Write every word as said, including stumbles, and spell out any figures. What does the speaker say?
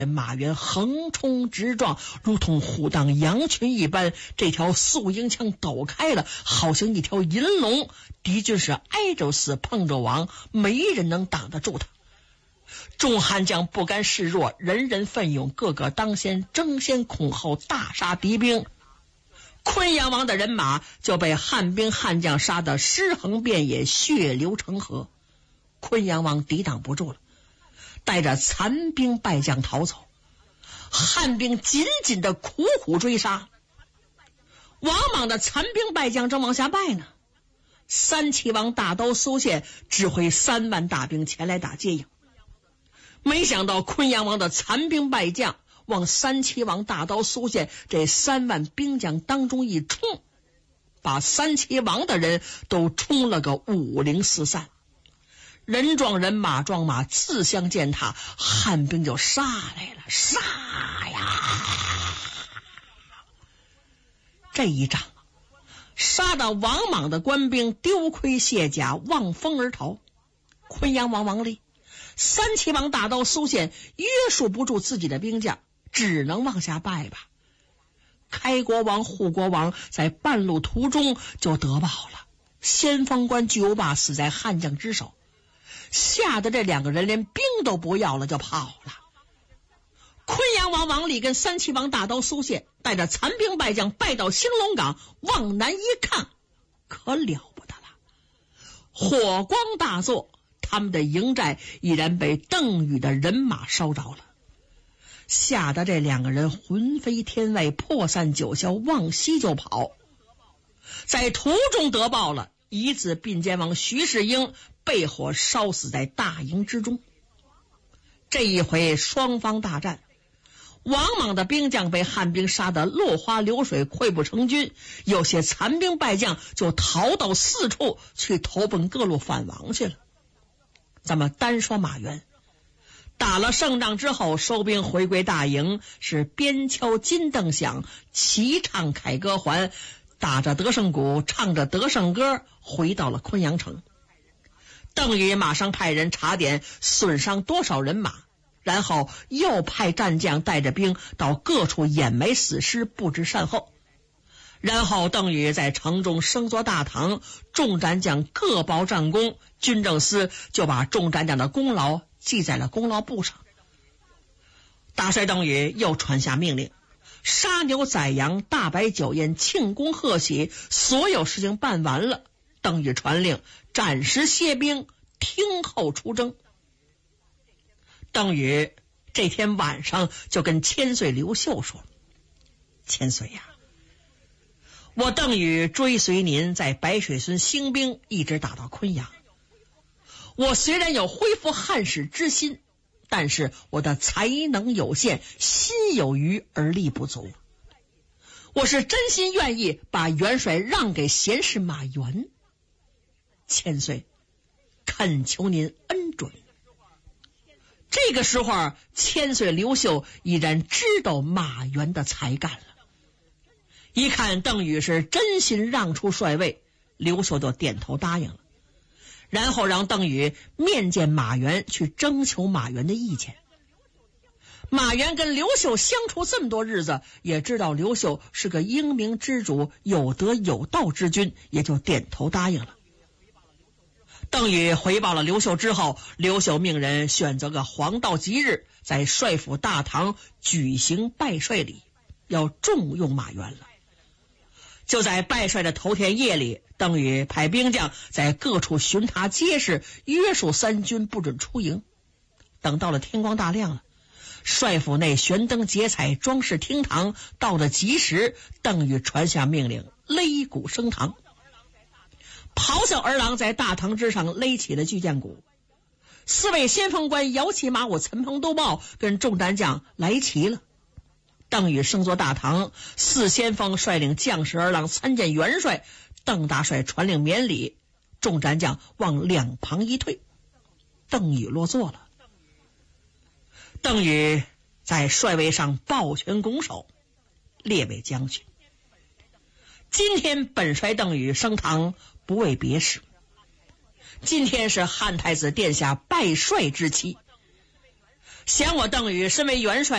马原横冲直撞，如同虎荡羊群一般，这条宿营墙抖开了，好像一条银龙。敌军是挨着死碰着亡，没人能挡得住他。众悍将不甘示弱，人人奋勇，个个当先，争先恐后，大杀敌兵。昆阳王的人马就被汉兵悍将杀得尸横遍野，血流成河。昆阳王抵挡不住了，带着残兵败将逃走。汉兵紧紧的苦苦追杀，王莽的残兵败将正往下败呢。三齐王大刀苏宪指挥三万大兵前来打接应，没想到昆阳王的残兵败将往三齐王大刀苏宪这三万兵将当中一冲，把三齐王的人都冲了个五零四散。人撞人，马撞马，自相践踏，汉兵就杀来了，杀呀！这一仗杀到王莽的官兵丢盔卸甲，望风而逃。昆阳王王立、三齐王大刀苏宪约束不住自己的兵将，只能往下败吧。开国王、护国王在半路途中就得报了，先锋官巨无霸死在汉将之手，吓得这两个人连兵都不要了就跑了。昆阳王王立跟三齐王大刀苏宪带着残兵败将败到兴隆岗，往南一看，可了不得了，火光大作，他们的营寨已然被邓禹的人马烧着了。吓得这两个人魂飞天外，破散九霄，往西就跑。在途中得报了，遗子并监王徐世英被火烧死在大营之中。这一回双方大战，王莽的兵将被汉兵杀得落花流水，溃不成军，有些残兵败将就逃到四处去投奔各路反王去了。咱们单说马援，打了胜仗之后，收兵回归大营，是边敲金镫响，齐唱凯歌还，打着德胜鼓，唱着德胜歌，回到了昆阳城。邓禹马上派人查点损伤多少人马，然后又派战将带着兵到各处掩埋死尸，布置善后。然后邓禹在城中升座大堂，众战将各报战功，军政司就把众战将的功劳记在了功劳簿上。大帅邓禹又传下命令，杀牛宰羊，大摆酒宴，庆功贺喜，所有事情办完了，邓禹传令暂时歇兵，听候出征。邓禹这天晚上就跟千岁刘秀说：千岁呀、啊，我邓禹追随您在白水村兴兵，一直打到昆阳。我虽然有恢复汉室之心，但是我的才能有限，心有余而力不足。我是真心愿意把元帅让给贤士马援，千岁恳求您恩准。这个时候，千岁刘秀已然知道马援的才干了。一看邓禹是真心让出帅位，刘秀就点头答应了，然后让邓禹面见马援，去征求马援的意见。马援跟刘秀相处这么多日子，也知道刘秀是个英明之主，有德有道之君，也就点头答应了。邓禹回报了刘秀之后，刘秀命人选择个黄道吉日，在帅府大堂举行拜帅礼，要重用马援了。就在拜帅的头天夜里，邓禹派兵将在各处巡查街市，约束三军不准出营。等到了天光大亮了，帅府内悬灯结彩，装饰厅堂，到了吉时，邓禹传下命令，擂鼓升堂。咆哮儿郎在大堂之上勒起了巨剑鼓，四位先锋官摇旗马舞，岑彭都报，跟众战将来齐了。邓禹升座大堂，四先锋率领将士儿郎参见元帅，邓大帅传令免礼，众战将往两旁一退。邓禹落座了。邓禹在帅位上抱拳拱手：列位将军，今天本帅邓禹升堂不为别事，今天是汉太子殿下拜帅之期， 显我邓禹身为元帅